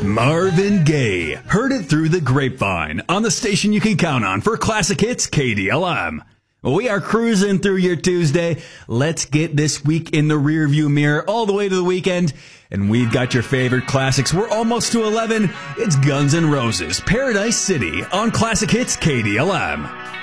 Marvin Gaye. Heard it through the grapevine on the station you can count on for classic hits KDLM. We are cruising through your Tuesday. Let's get this week in the rearview mirror all the way to the weekend. And we've got your favorite classics. We're almost to 11. It's Guns N' Roses, Paradise City on Classic Hits KDLM.